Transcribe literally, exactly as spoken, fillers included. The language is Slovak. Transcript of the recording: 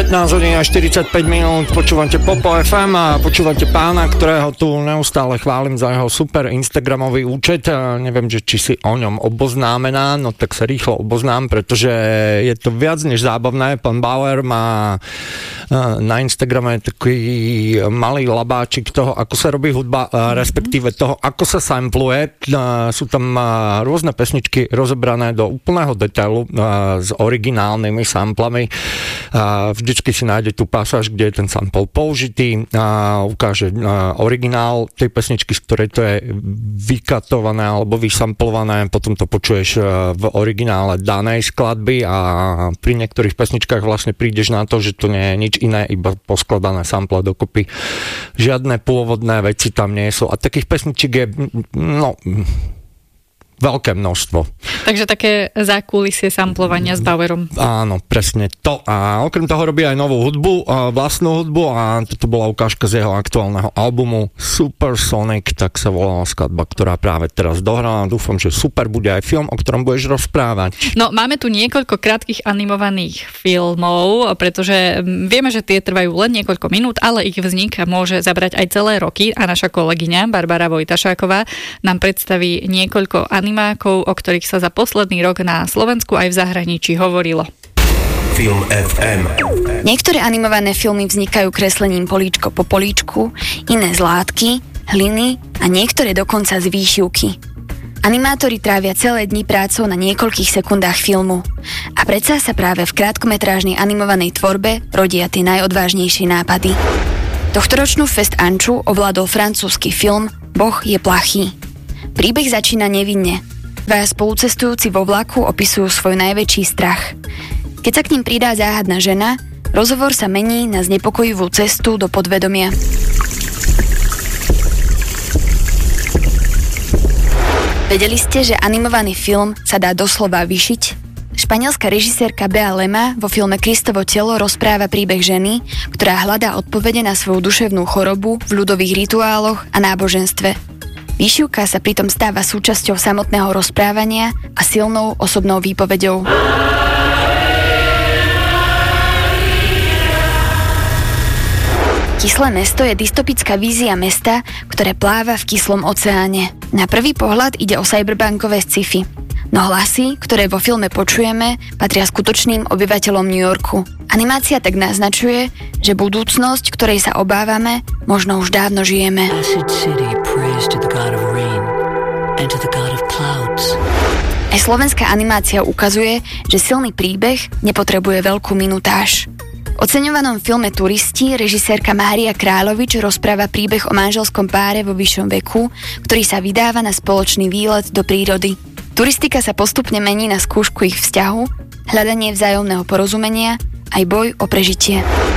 pätnásť hodín a štyridsaťpäť minút, počúvate Popo ef em a počúvate pána, ktorého tu neustále chválim za jeho super Instagramový účet. Neviem, že či si o ňom oboznámená, no tak sa rýchlo oboznám, pretože je to viac než zábavné. Pán Bauer má na Instagrame taký malý labáčik toho, ako sa robí hudba, respektíve toho, ako sa sampluje. Sú tam rôzne pesničky rozebrané do úplného detailu s originálnymi samplami. Vždycky si nájde tú pasáž, kde je ten sample použitý a ukáže originál tej pesničky, z ktorej to je vykatované alebo vysamplované, potom to počuješ v originále danej skladby a pri niektorých pesničkách vlastne prídeš na to, že to nie je nič iné, iba poskladané sample dokopy. Žiadne pôvodné veci tam nie sú a takých pesničiek je no veľké množstvo. Takže také zákulisie samplovania s Bauerom. Áno, presne to. A okrem toho robí aj novú hudbu, vlastnú hudbu a toto bola ukážka z jeho aktuálneho albumu Supersonic, tak sa volala skladba, ktorá práve teraz dohrala. Dúfam, že super bude aj film, o ktorom budeš rozprávať. No, máme tu niekoľko krátkych animovaných filmov, pretože vieme, že tie trvajú len niekoľko minút, ale ich vznik môže zabrať aj celé roky a naša kolegyňa Barbara Vojtašáková nám predstaví niekoľko animovaných animákov, o ktorých sa za posledný rok na Slovensku aj v zahraničí hovorilo. Film ef em. Niektoré animované filmy vznikajú kreslením políčko po políčku, iné z látky, hliny a niektoré dokonca z výšivky. Animátori trávia celé dni prácou na niekoľkých sekundách filmu. A predsa sa práve v krátkometrážnej animovanej tvorbe rodia tie najodvážnejšie nápady. Tohtoročnú Fest Anču ovládol francúzsky film Boh je plachý. Príbeh začína nevinne. Dvaja spolucestujúci vo vlaku opisujú svoj najväčší strach. Keď sa k ním pridá záhadná žena, rozhovor sa mení na znepokojivú cestu do podvedomia. Vedeli ste, že animovaný film sa dá doslova vyšiť? Španielská režisérka Bea Lema vo filme Kristovo telo rozpráva príbeh ženy, ktorá hľadá odpovede na svoju duševnú chorobu v ľudových rituáloch a náboženstve. Výšivka sa pritom stáva súčasťou samotného rozprávania a silnou osobnou výpoveďou. Kyslé mesto je dystopická vízia mesta, ktoré pláva v kyslom oceáne. Na prvý pohľad ide o cyberbunkové sci-fi. No hlasy, ktoré vo filme počujeme, patria skutočným obyvateľom New Yorku. Animácia tak naznačuje, že budúcnosť, ktorej sa obávame, možno už dávno žijeme. Aj slovenská animácia ukazuje, že silný príbeh nepotrebuje veľkú minutáž. V oceňovanom filme Turisti režisérka Mária Kráľovič rozpráva príbeh o manželskom páre vo vyššom veku, ktorý sa vydáva na spoločný výlet do prírody. Turistika sa postupne mení na skúšku ich vzťahu, hľadanie vzájomného porozumenia aj boj o prežitie.